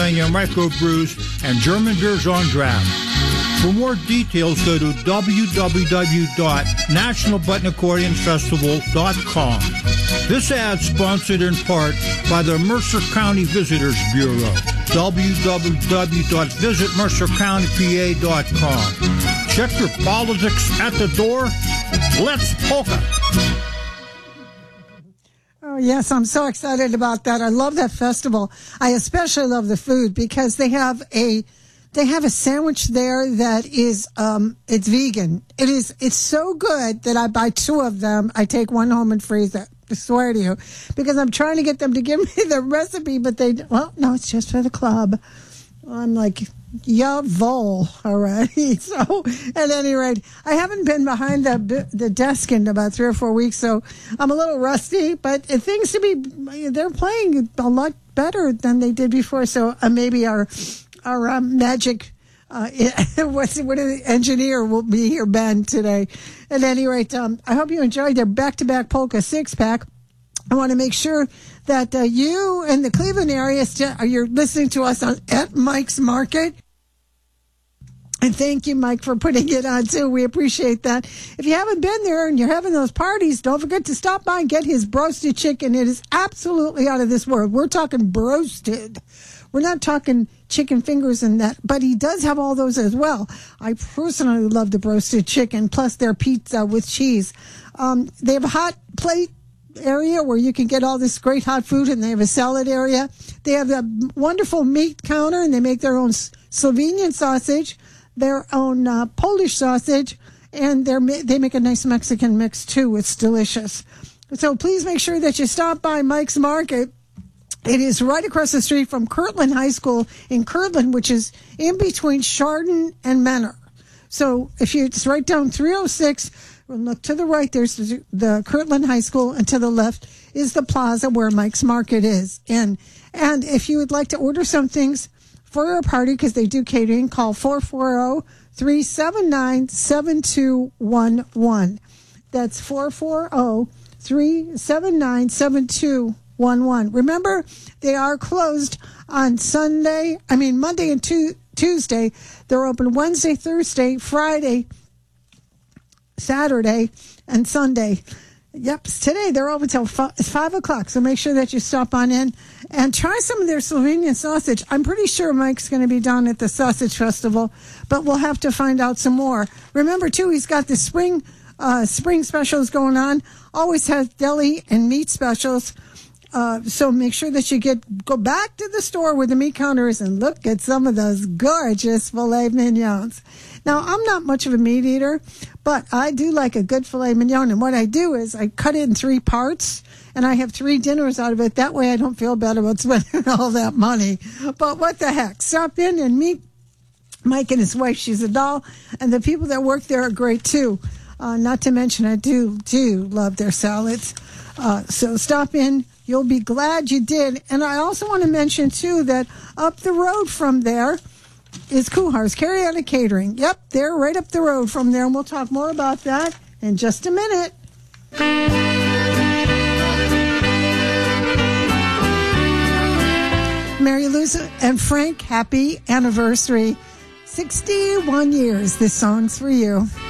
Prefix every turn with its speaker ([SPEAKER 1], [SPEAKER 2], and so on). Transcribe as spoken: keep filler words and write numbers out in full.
[SPEAKER 1] Pennsylvania microbrews, and German beers on draft. For more details, go to w w w dot national button accordion festival dot com. This ad sponsored in part by the Mercer County Visitors Bureau. w w w dot visit mercer county p a dot com. Check your politics at the door. Let's polka.
[SPEAKER 2] Oh, yes, I'm so excited about that. I love that festival. I especially love the food because they have a they have a sandwich there that is um it's vegan. It is it's so good that I buy two of them. I take one home and freeze it. I swear to you, because I'm trying to get them to give me the recipe, but they well, no, it's just for the club. I'm like, yeah, vol already. So, at any rate, I haven't been behind the the desk in about three or four weeks, so I'm a little rusty. But it seems to be they're playing a lot better than they did before. So uh, maybe our our um, magic uh, what's what the engineer will be here, Ben, today. At any rate, um, I hope you enjoyed their back-to-back polka six-pack. I want to make sure that uh, you in the Cleveland area, st- you're listening to us on at Mike's Market. And thank you, Mike, for putting it on, too. We appreciate that. If you haven't been there and you're having those parties, don't forget to stop by and get his broasted chicken. It is absolutely out of this world. We're talking broasted. We're not talking chicken fingers and that, but he does have all those as well. I personally love the broasted chicken, plus their pizza with cheese. Um, they have a hot plate area where you can get all this great hot food, and they have a salad area. They have a wonderful meat counter, and they make their own Slovenian sausage, their own uh, Polish sausage, and they're, they make a nice Mexican mix too. It's delicious. So please make sure that you stop by Mike's Market. It is right across the street from Kirtland High School in Kirtland, which is in between Chardon and Menor. So if you, it's right down three oh six, look to the right, there's the Kirtland High School, and to the left is the plaza where Mike's Market is. And, and if you would like to order some things for your party, because they do catering, call four four zero, three seven nine, seven two one one. That's four four zero, three seven nine, seven two one one. Remember, they are closed on Sunday, I mean Monday and tu- Tuesday. They're open Wednesday, Thursday, Friday, Saturday, and Sunday. Yep, today they're open until five, five o'clock, so make sure that you stop on in and try some of their Slovenian sausage. I'm pretty sure Mike's going to be down at the Sausage Festival, but we'll have to find out some more. Remember, too, he's got the spring uh, spring specials going on. Always has deli and meat specials. Uh, so make sure that you get go back to the store where the meat counter is and look at some of those gorgeous filet mignons. Now, I'm not much of a meat eater, but I do like a good filet mignon. And what I do is I cut it in three parts, and I have three dinners out of it. That way I don't feel bad about spending all that money. But what the heck? Stop in and meet Mike and his wife. She's a doll. And the people that work there are great, too. Uh, not to mention, I do, do love their salads. Uh, so stop in. You'll be glad you did. And I also want to mention, too, that up the road from there is Kuhar's Carry-On Catering. Yep, they're right up the road from there, and we'll talk more about that in just a minute. Mary Louise and Frank, happy anniversary. sixty-one years. This song's for you.